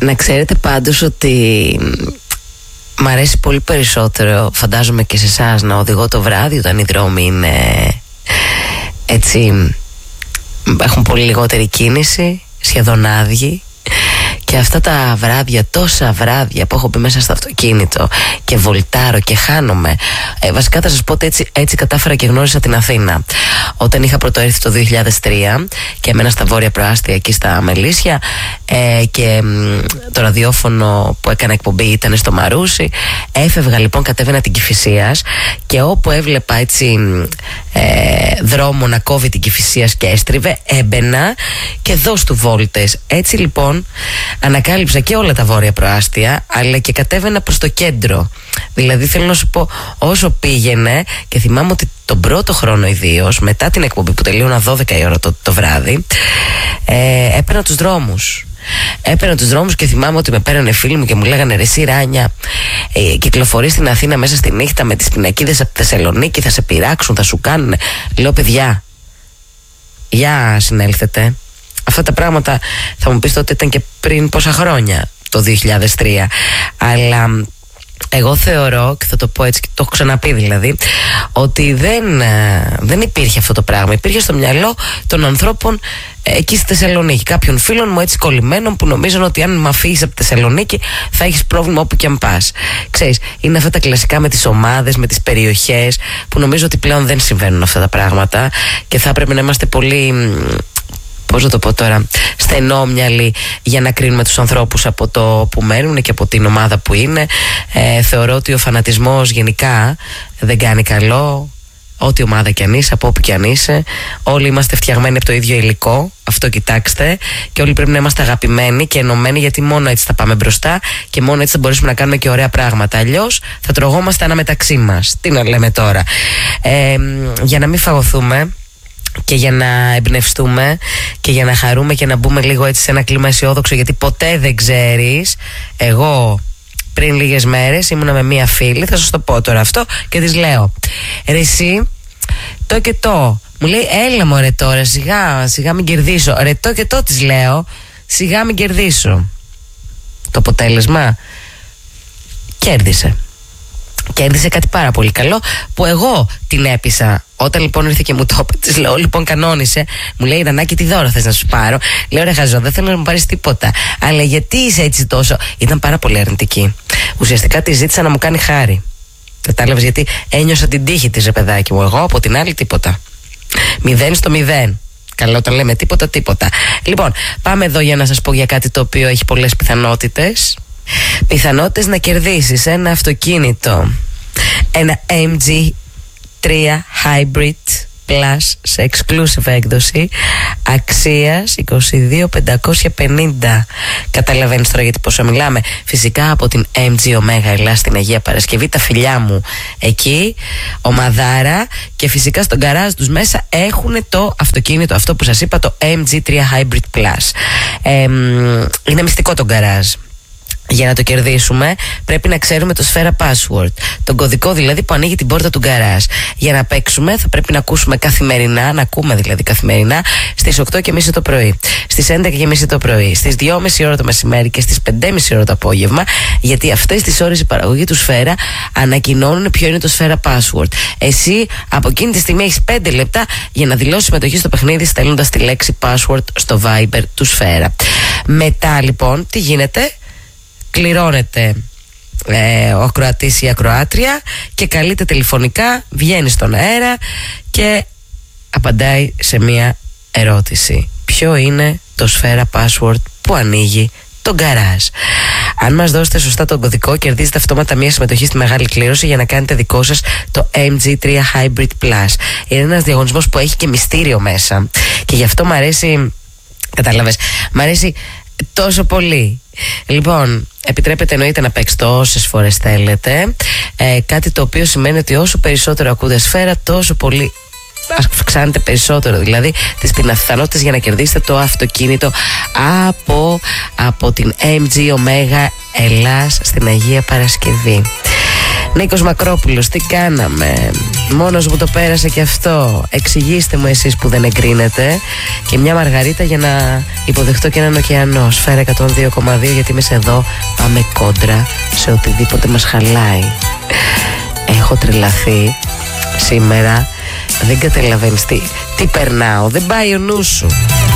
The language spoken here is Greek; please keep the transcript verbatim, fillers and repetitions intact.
Να ξέρετε πάντως ότι μ' αρέσει πολύ περισσότερο, φαντάζομαι και σε εσάς, να οδηγώ το βράδυ όταν οι δρόμοι είναι έτσι, έχουν πολύ λιγότερη κίνηση, σχεδόν άδειοι. Και αυτά τα βράδια, τόσα βράδια που έχω μπει μέσα στο αυτοκίνητο και βολτάρω και χάνομαι. ε, Βασικά θα σας πω ότι έτσι, έτσι κατάφερα και γνώρισα την Αθήνα. Όταν είχα πρωτοέρθει το δύο χιλιάδες τρία και έμενα στα βόρεια προάστια, εκεί στα Μελίσια, ε, και μ, το ραδιόφωνο που έκανα εκπομπή ήταν στο Μαρούσι. Έφευγα λοιπόν, κατέβαινα την Κηφισίας και όπου έβλεπα έτσι ε, δρόμο να κόβει την Κηφισίας και έστριβε, έμπαινα και δώσ' του βόλτες. Έτσι λοιπόν ανακάλυψα και όλα τα βόρεια προάστια, αλλά και κατέβαινα προς το κέντρο. Δηλαδή θέλω να σου πω, όσο πήγαινε, και θυμάμαι ότι τον πρώτο χρόνο ιδίως, μετά την εκπομπή που τελείωνα δώδεκα η ώρα το, το βράδυ, ε, έπαιρνα τους δρόμους. Έπαιρνα τους δρόμους και θυμάμαι ότι με πέρανε φίλοι μου και μου λέγανε: ρε εσύ Ράνια, ε, κυκλοφορείς στην Αθήνα μέσα στη νύχτα με τις πινακίδες από τη Θεσσαλονίκη, θα σε πειράξουν, θα σου κάνουν. Λέω: παιδιά, για συνέλθετε. Αυτά τα πράγματα θα μου πεις τότε ήταν και πριν πόσα χρόνια, το δύο χιλιάδες τρία. Αλλά εγώ θεωρώ, και θα το πω έτσι και το έχω ξαναπεί δηλαδή, ότι δεν, δεν υπήρχε αυτό το πράγμα. Υπήρχε στο μυαλό των ανθρώπων εκεί στη Θεσσαλονίκη, κάποιων φίλων μου έτσι κολλημένων, που νομίζαν ότι αν με αφήσεις από τη Θεσσαλονίκη θα έχεις πρόβλημα όπου και αν πας. Ξέρεις, είναι αυτά τα κλασικά με τις ομάδες, με τις περιοχές, που νομίζω ότι πλέον δεν συμβαίνουν αυτά τα πράγματα και θα έπρεπε να είμαστε πολύ, πώς να το πω τώρα, στενόμυαλοι για να κρίνουμε τους ανθρώπους από το που μένουν και από την ομάδα που είναι. Ε, θεωρώ ότι ο φανατισμός γενικά δεν κάνει καλό, ό,τι ομάδα κι αν είσαι, από όπου κι αν είσαι. Όλοι είμαστε φτιαγμένοι από το ίδιο υλικό, αυτό κοιτάξτε, και όλοι πρέπει να είμαστε αγαπημένοι και ενωμένοι, γιατί μόνο έτσι θα πάμε μπροστά και μόνο έτσι θα μπορέσουμε να κάνουμε και ωραία πράγματα. Αλλιώς θα τρογόμαστε αναμεταξύ μας. Τι να λέμε τώρα. Ε, για να μην φαγωθούμε και για να εμπνευστούμε και για να χαρούμε και να μπούμε λίγο έτσι σε ένα κλίμα αισιόδοξο, γιατί ποτέ δεν ξέρεις. Εγώ πριν λίγες μέρες ήμουνα με μία φίλη, θα σας το πω τώρα αυτό, και της λέω: ρε εσύ, το και το. Μου λέει: έλα μωρέ τώρα, σιγά, σιγά μην κερδίσω. Ρε το και το, της λέω, σιγά μην κερδίσω. Το αποτέλεσμα, κέρδισε. Κέρδισε κάτι πάρα πολύ καλό που εγώ την έπεισα. Όταν λοιπόν ήρθε και μου το είπε, της λέω: λοιπόν, κανόνισε. Μου λέει: Ρανάκη, τι δώρο θες να σου πάρω? Λέω: ρε χαζό, δεν θέλω να μου πάρεις τίποτα. Αλλά γιατί είσαι έτσι τόσο? Ήταν πάρα πολύ αρνητική. Ουσιαστικά τη ζήτησα να μου κάνει χάρη. Κατάλαβες, γιατί ένιωσα την τύχη της, ρε παιδάκι μου. Εγώ από την άλλη τίποτα. Μηδέν στο μηδέν. Καλά, όταν λέμε τίποτα, τίποτα. Λοιπόν, πάμε εδώ για να σας πω για κάτι το οποίο έχει πολλές πιθανότητες. Πιθανότητες να κερδίσεις ένα αυτοκίνητο, ένα εμ τζι τρία Hybrid Plus σε exclusive έκδοση αξίας είκοσι δύο χιλιάδες πεντακόσια πενήντα. Καταλαβαίνεις τώρα γιατί πόσο μιλάμε? Φυσικά από την εμ τζι Omega Ελλάς στην Αγία Παρασκευή, τα φιλιά μου εκεί, ομαδάρα, και φυσικά στον γκαράζ τους μέσα έχουν το αυτοκίνητο αυτό που σας είπα, το εμ τζι τρία Hybrid Plus. ε, Είναι μυστικό το γκαράζ. Για να το κερδίσουμε πρέπει να ξέρουμε το σφαίρα password, τον κωδικό δηλαδή που ανοίγει την πόρτα του γκαράζ. Για να παίξουμε θα πρέπει να ακούσουμε καθημερινά, να ακούμε δηλαδή καθημερινά στις οκτώ και μισή το πρωί, στις έντεκα και μισή το πρωί, στις δύο και μισή ώρα το μεσημέρι και στις πέντε και μισή ώρα το απόγευμα, γιατί αυτές τις ώρες η παραγωγή του σφαίρα ανακοινώνουν ποιο είναι το σφαίρα password. Εσύ από εκείνη τη στιγμή έχεις πέντε λεπτά για να δηλώσεις συμμετοχή στο παιχνίδι, στέλνοντας τη λέξη password στο Viber του σφαίρα. Μετά λοιπόν τι γίνεται? Κληρώνεται ε, ο ακροατής ή η ακροάτρια και καλείται τηλεφωνικά, βγαίνει στον αέρα και απαντάει σε μία ερώτηση: ποιο είναι το σφαίρα password που ανοίγει το γκαράζ? Αν μας δώσετε σωστά τον κωδικό, κερδίζετε αυτόματα μία συμμετοχή στη μεγάλη κλήρωση για να κάνετε δικό σας το εμ τζι τρία Hybrid Plus. Είναι ένας διαγωνισμός που έχει και μυστήριο μέσα και γι' αυτό μ' αρέσει, κατάλαβες, μ' αρέσει τόσο πολύ. Λοιπόν, επιτρέπετε εννοείται να παίξετε όσες φορές θέλετε, ε, κάτι το οποίο σημαίνει ότι όσο περισσότερο ακούτε σφαίρα, τόσο πολύ αυξάνετε περισσότερο δηλαδή τις πιθανότητες για να κερδίσετε το αυτοκίνητο από, από την εμ τζι Omega Ελλάς στην Αγία Παρασκευή. Νίκος Μακρόπουλος, τι κάναμε? Μόνος μου το πέρασε και αυτό. Εξηγήστε μου εσείς που δεν εγκρίνετε. Και μια μαργαρίτα για να υποδεχτώ και έναν ωκεανό. Σφαίρα εκατόν δύο κόμμα δύο, γιατί εμείς εδώ πάμε κόντρα σε οτιδήποτε μας χαλάει. Έχω τρελαθεί σήμερα. Δεν καταλαβαίνεις τι, τι περνάω. Δεν πάει ο νους σου.